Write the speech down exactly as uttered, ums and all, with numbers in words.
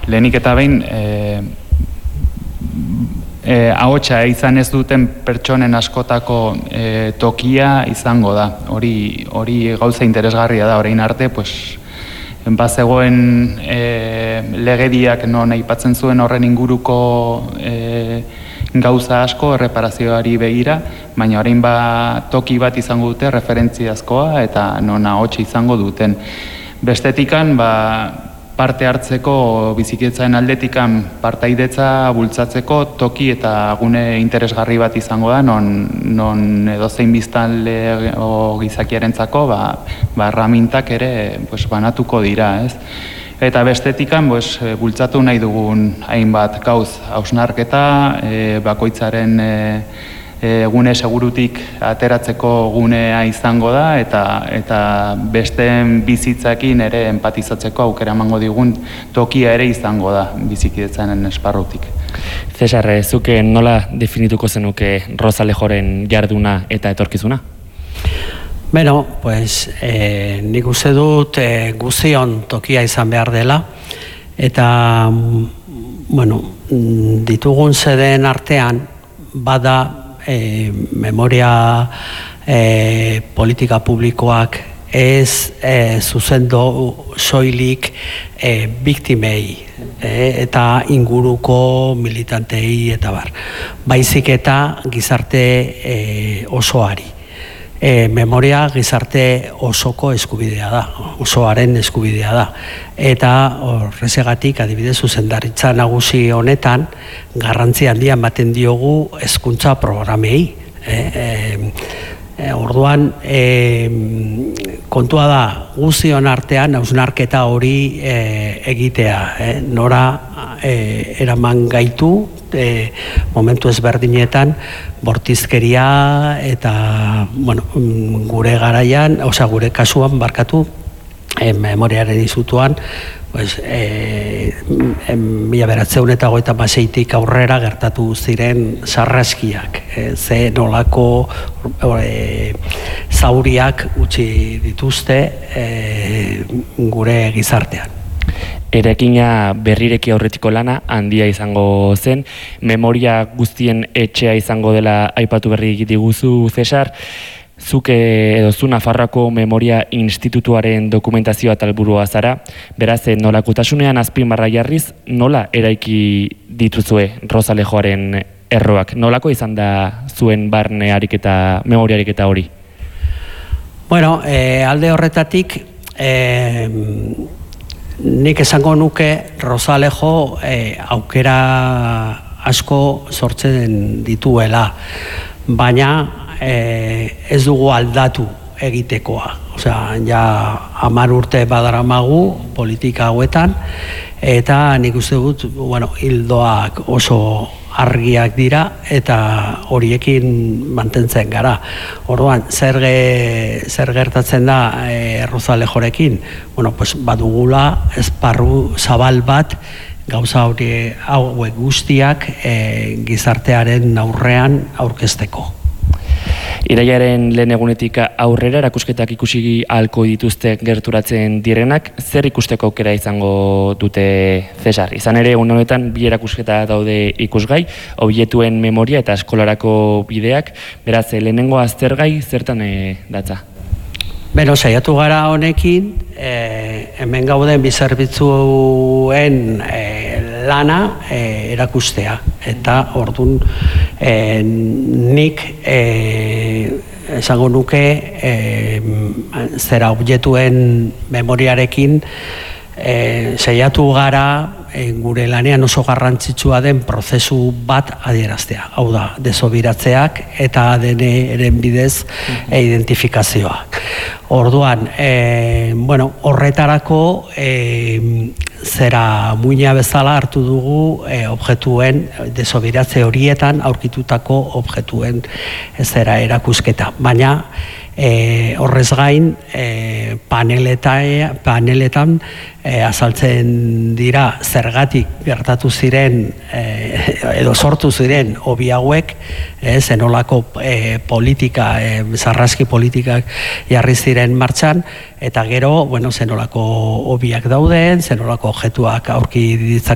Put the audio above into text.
lehenik eta behin e, e, ahotsa izan ez duten pertsonen askotako e, tokia izango da. Hori, hori gauza interesgarria da, orain arte, pues, bazegoen e, legediak non aipatzen zuen horren inguruko e, gauza asko erreparazioari begira, baina orain ba toki bat izango dute referentziazkoa eta non ahotsa izango duten. Bestetikan ba, parte hartzeko bizikidetzaren aldetikan partaidetza bultzatzeko toki eta gune interesgarri bat izango da, non, non edozein biztanle o gizakiarentzako ba, ba erramintak ere pues, banatuko dira, ez? Eta bestetikan pues, bultzatu nahi dugun hainbat gauz hausnarketa, e, bakoitzaren e, e, gune segurutik ateratzeko gunea izango da eta, eta besteen bizitzakin ere empatizatzeko aukera emango digun tokia ere izango da bizikidetzaren esparrutik. Cesar, zuke nola definituko zenuke Rosa Alejoren jarduna eta etorkizuna? Beno, pues, eh, nik uste dut eh, guzion tokia izan behar dela, eta, bueno, ditugun zeden artean, bada eh, memoria eh, politika publikoak ez eh, zuzendo soilik eh, biktimei eh, eta inguruko militantei eta bar. Baizik eta gizarte eh, osoari. E, memoria gizarte osoko eskubidea da, osoaren eskubidea da. Eta horrezegatik adibidez zuzendaritza nagusi honetan garrantzi handia ematen diogu hezkuntza programei. E, e, e, orduan e, kontua da guztion artean hausnarketa hori e, egitea, e, nora e, eraman gaitu e, momentu ezberdinetan bortizkeria eta bueno, gure garaian, osea gure kasuan barkatu e, memoriaren izutuan pues, e, mila bederatziehun eta hogeita hamaseitik aurrera gertatu ziren sarraskiak, e, ze nolako e, zauriak utzi dituzte e, gure gizartean. Erakina berrireki aurretiko lana handia izango zen, memoria guztien etxea izango dela aipatu berri diguzu, Cesar. Zuke edo zu Nafarroako Memoria Institutuaren dokumentazioa talburua zara, beraz nolakotasunean azpimarra jarriz, nola eraiki dituzue Rosa Alejoaren erroak? Nolako izan da zuen barne ariketa, memoria ariketa hori? Bueno, eh, alde horretatik, eh, nik esango nuke Rosa Alejo eh, aukera asko sortzen dituela, baina eh, ez dugu aldatu egitekoa. Osea, ja hamar urte badaramagu politika hauetan, eta nik uste dut, bueno, hildoak oso argiak dira eta horiekin mantentzen gara. Orduan, zer, ge, zer gertatzen da e, Rosa Alejorekin? Bueno, pues, badugula esparru zabal bat gauza hori hauek guztiak e, gizartearen aurrean aurkezteko. Iraiaren lehen egunetik aurrera erakusketak ikusi ahalko dituzte gerturatzen direnak, zer ikusteko aukera izango dute, Cesar? Izan ere, egun honetan bi erakusketa daude ikusgai, obietuen memoria eta eskolarako bideak, beraz, lehenengo aztergai zertan e, datza? Beno, saiatu gara honekin, e, hemen gauden bizerbitzuen e, lana e, erakustea. Eta ordun e, nik e, esango nuke e, zera objektuen memoriarekin e, saiatu gara e, gure lanean oso garrantzitsua den prozesu bat adieraztea. Hau da, desobiratzeak eta A D N-eren bidez e, identifikazioa. Orduan, e, bueno, horretarako e, zera muina bezala hartu dugu e, objektuen desobiratze horietan aurkitutako objektuen zera erakusketa. Baina e, horrez gain e, paneleta, paneletan e, azaltzen dira zergatik gertatu ziren e, edo sortu ziren hobi hauek, e, zenolako e, politika, e, sarraski politikak jarri ziren martxan, eta gero, bueno, zenolako hobiak dauden, zenolako objektuak aurki